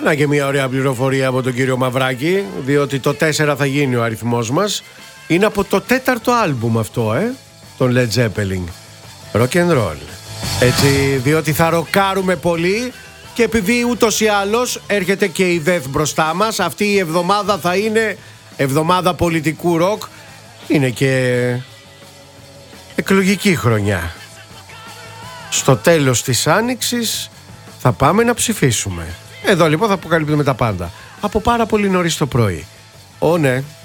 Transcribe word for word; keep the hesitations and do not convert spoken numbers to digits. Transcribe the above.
Να και μια ωραία πληροφορία από τον κύριο Μαυράκη, διότι το τέσσερα θα γίνει ο αριθμός μας. Είναι από το τέταρτο άλμπουμ αυτό, ε, τον Led Zeppelin. Rock and roll. Έτσι, διότι θα ροκάρουμε πολύ και επειδή ούτως ή άλλως έρχεται και η ΔΕΘ μπροστά μας, αυτή η εβδομάδα θα είναι εβδομάδα πολιτικού ροκ. Είναι και εκλογική χρονιά. Στο τέλος της άνοιξης θα πάμε να ψηφίσουμε. Εδώ λοιπόν θα αποκαλύπτουμε τα πάντα. Από πάρα πολύ νωρίς το πρωί. Ω ναι.